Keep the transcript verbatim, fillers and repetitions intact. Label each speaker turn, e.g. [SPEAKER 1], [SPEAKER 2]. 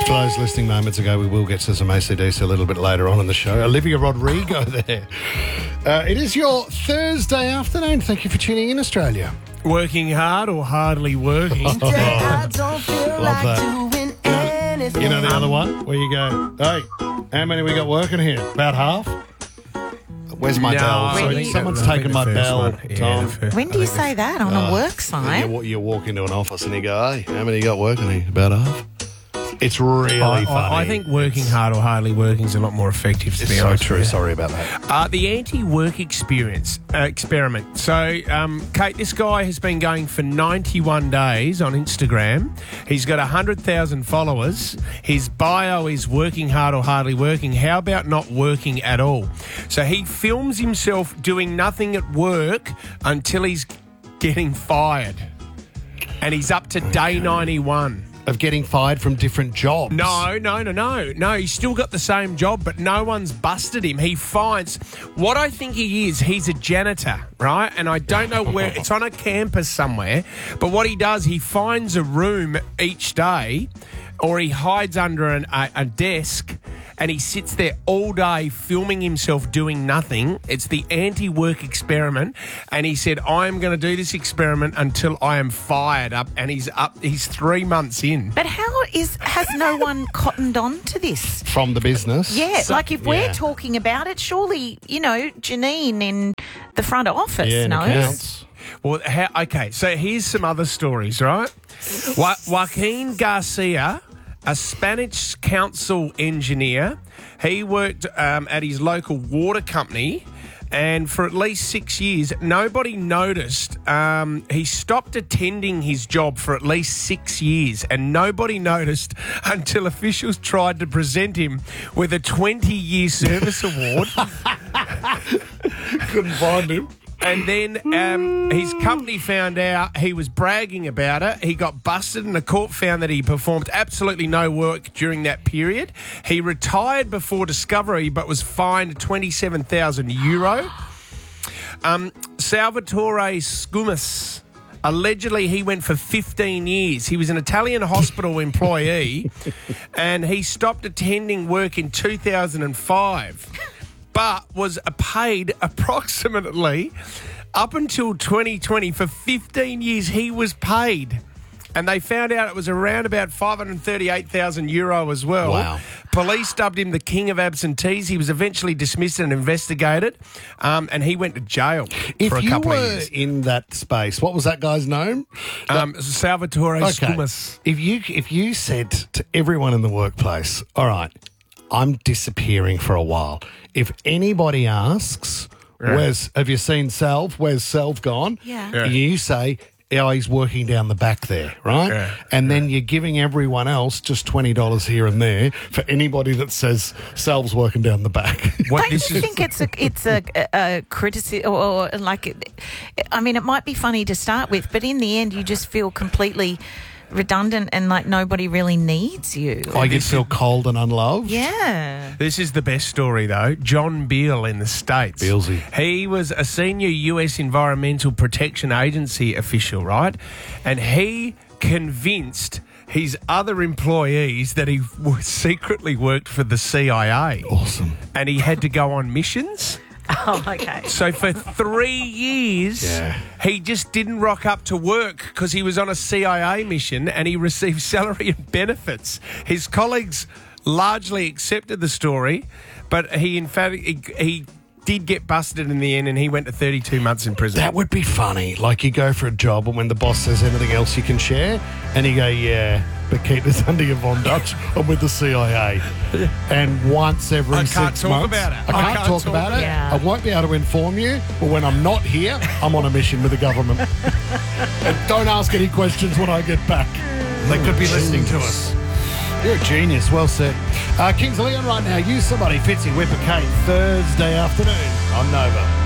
[SPEAKER 1] For those listening moments ago, we will get to some A C D C a little bit later on in the show. Olivia Rodrigo there. Uh, it is your Thursday afternoon. Thank you for tuning in, Australia.
[SPEAKER 2] Working hard or hardly working?
[SPEAKER 1] Love that. You know the other one where you go, hey, how many we got working here? About half? Where's my
[SPEAKER 2] No,
[SPEAKER 1] bell?
[SPEAKER 2] I
[SPEAKER 1] Sorry,
[SPEAKER 2] think
[SPEAKER 1] someone's
[SPEAKER 2] that- I
[SPEAKER 1] taken
[SPEAKER 2] think
[SPEAKER 1] my
[SPEAKER 2] the first
[SPEAKER 1] bell,
[SPEAKER 2] one. Yeah,
[SPEAKER 1] Tom.
[SPEAKER 2] the first-
[SPEAKER 3] When do you say that on a work site?
[SPEAKER 1] You, you walk into an office and you go, hey, how many you got working here? About half? It's really
[SPEAKER 2] I,
[SPEAKER 1] funny.
[SPEAKER 2] I, I think working hard or hardly working is a lot more effective, to
[SPEAKER 1] It's
[SPEAKER 2] be
[SPEAKER 1] so
[SPEAKER 2] honest.
[SPEAKER 1] true.
[SPEAKER 2] with you.
[SPEAKER 1] Sorry about that.
[SPEAKER 2] Uh, the anti-work experience uh, experiment. So, um, Kate, this guy has been going for ninety-one days on Instagram. He's got one hundred thousand followers. His bio is working hard or hardly working. How about not working at all? So he films himself doing nothing at work until he's getting fired. And he's up to day ninety-one.
[SPEAKER 1] Of getting fired from different jobs.
[SPEAKER 2] No, no, no, no. No, he's still got the same job, but no one's busted him. He finds... What I think he is, he's a janitor, right? And I don't know where... It's on a campus somewhere. But what he does, he finds a room each day, or he hides under an, a, a desk, and he sits there all day filming himself doing nothing. It's the anti-work experiment. And he said, I'm going to do this experiment until I am fired up. And he's up. He's three months in.
[SPEAKER 3] But how is has no one cottoned on to this?
[SPEAKER 1] From the business.
[SPEAKER 3] Yeah,
[SPEAKER 2] So-
[SPEAKER 3] like if we're
[SPEAKER 1] yeah.
[SPEAKER 3] talking about it, surely, you know, Janine in the front office
[SPEAKER 1] Yeah, and
[SPEAKER 3] knows.
[SPEAKER 1] accounts.
[SPEAKER 2] Well, how, okay, so here's some other stories, right? Jo- Joaquin Garcia, a Spanish council engineer, he worked um, at his local water company, and for at least six years, nobody noticed. Um, he stopped attending his job for at least six years, and nobody noticed until officials tried to present him with a twenty-year service award.
[SPEAKER 1] Couldn't find him.
[SPEAKER 2] And then um, his company found out he was bragging about it. He got busted and the court found that he performed absolutely no work during that period. He retired before discovery but was fined twenty-seven thousand euro. Um, Salvatore Scumas, allegedly he went for fifteen years. He was an Italian hospital employee and he stopped attending work in two thousand five. But was paid approximately up until twenty twenty for fifteen years. He was paid, and they found out it was around about five hundred thirty-eight thousand euro as well.
[SPEAKER 1] Wow.
[SPEAKER 2] Police dubbed him the king of absentees. He was eventually dismissed and investigated, um, and he went to jail
[SPEAKER 1] If
[SPEAKER 2] for a
[SPEAKER 1] you
[SPEAKER 2] couple
[SPEAKER 1] were
[SPEAKER 2] of years.
[SPEAKER 1] in that space, what was that guy's name?
[SPEAKER 2] Um, Salvatore
[SPEAKER 1] Okay.
[SPEAKER 2] Scumas.
[SPEAKER 1] If you if you said to everyone in the workplace, all right, I'm disappearing for a while. If anybody asks,
[SPEAKER 2] Yeah.
[SPEAKER 1] where's have you seen Salv? Where's Salv gone?
[SPEAKER 3] Yeah.
[SPEAKER 2] Yeah.
[SPEAKER 1] You say, oh, he's working down the back there, right?
[SPEAKER 2] Yeah.
[SPEAKER 1] And then you're giving everyone else just twenty dollars here and there for anybody that says Salv's working down the back.
[SPEAKER 2] What
[SPEAKER 3] Don't
[SPEAKER 2] this
[SPEAKER 3] you
[SPEAKER 2] is-
[SPEAKER 3] think it's a it's a, a, a criticism or, or like? I mean, it might be funny to start with, but in the end, you just feel completely redundant and like nobody really needs you.
[SPEAKER 1] I get feel cold and unloved.
[SPEAKER 3] Yeah.
[SPEAKER 2] This is the best story, though. John Beale in the States.
[SPEAKER 1] Bealsy.
[SPEAKER 2] He was a senior U S Environmental Protection Agency official, right? And he convinced his other employees that he w- secretly worked for the C I A.
[SPEAKER 1] Awesome.
[SPEAKER 2] And he had to go on missions.
[SPEAKER 3] Oh, okay.
[SPEAKER 2] So for three years,
[SPEAKER 1] Yeah.
[SPEAKER 2] he just didn't rock up to work because he was on a C I A mission and he received salary and benefits. His colleagues largely accepted the story, but he, in fact, he, he did get busted in the end and he went to thirty-two months in prison.
[SPEAKER 1] That would be funny. Like you go for a job and when the boss says anything else you can share, and you go, yeah, but keep this under your Von Dutch. I'm with the C I A. And once every
[SPEAKER 2] I
[SPEAKER 1] six
[SPEAKER 2] can't talk
[SPEAKER 1] months,
[SPEAKER 2] about it.
[SPEAKER 1] I can't,
[SPEAKER 2] I can't
[SPEAKER 1] talk
[SPEAKER 2] talk
[SPEAKER 1] about it.
[SPEAKER 3] Yeah.
[SPEAKER 1] I won't be able to inform you. But when I'm not here, I'm on a mission with the government. And don't ask any questions when I get back. They could be listening to us. You're a genius. Well said. Uh, Kings of Leon right now. Use somebody. Fitzy, Whipper, Kate. Thursday afternoon on Nova.